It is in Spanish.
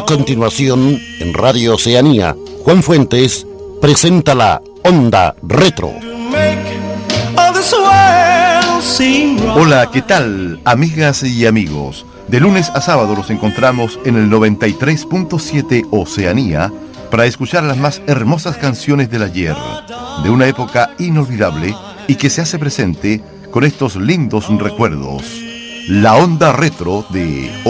continuación, en Radio Oceanía, Juan Fuentes presenta la Onda Retro. Hola, ¿qué tal, amigas y amigos? De lunes a sábado nos encontramos en el 93.7 Oceanía para escuchar las más hermosas canciones del ayer, de una época inolvidable y que se hace presente con estos lindos recuerdos. La Onda Retro de